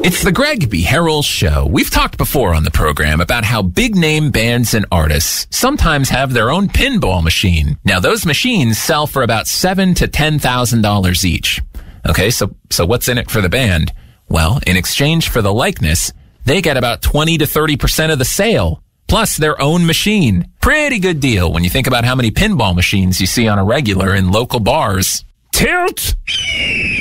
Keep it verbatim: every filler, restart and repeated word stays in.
It's the Greg B. Harrell Show. We've talked before on the program about how big-name bands and artists sometimes have their own pinball machine. Now, those machines sell for about seven thousand to ten thousand dollars each. Okay, so so what's in it for the band? Well, in exchange for the likeness, they get about twenty to thirty percent of the sale, plus their own machine. Pretty good deal when you think about how many pinball machines you see on a regular in local bars. Tilt!